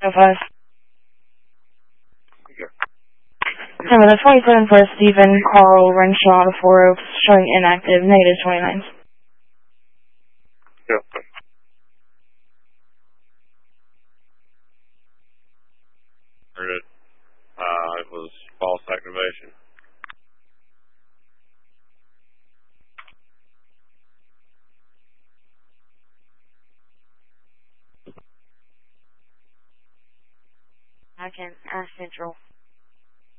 5. Okay. Remember, the 27 for Stephen Carl Renshaw to 4 Oaks, showing inactive, negative 29. Yep. Heard it. It was false activation. I can Central.